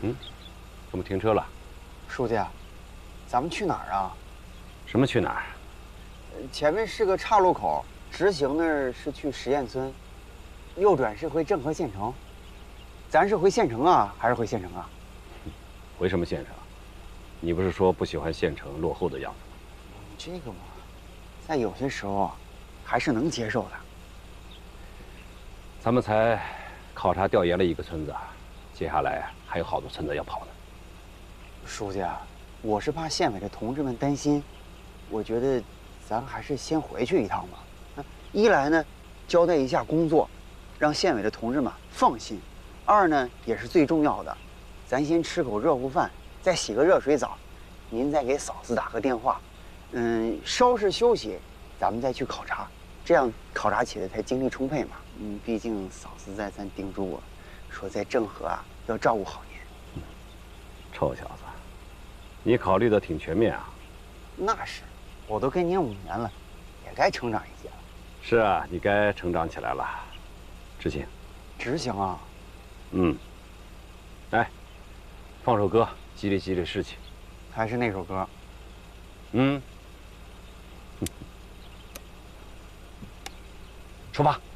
嗯，怎么停车了？ 书记，咱们去哪儿啊？ 什么去哪儿？ 前面是个岔路口，直行那儿是去实验村，右转是回郑和县城。咱是回县城啊，还是回县城啊？ 回什么县城？你不是说不喜欢县城落后的样子吗？ 这个嘛，在有些时候啊，还是能接受的。 咱们才考察调研了一个村子，接下来还有好多村子要跑呢。 书记啊，我是怕县委的同志们担心，我觉得咱还是先回去一趟吧。一来呢，交代一下工作，让县委的同志们放心；二呢，也是最重要的，咱先吃口热乎饭，再洗个热水澡，您再给嫂子打个电话，稍事休息，咱们再去考察，这样考察起来才精力充沛嘛。毕竟嫂子再三叮嘱我，说在郑和啊要照顾好您。 臭小子，你考虑的挺全面啊。 那是，我都跟您5年了，也该成长一些了。 是啊，你该成长起来了。执行。 执行啊。 来，放首歌，激励激励士气。 还是那首歌。 出发。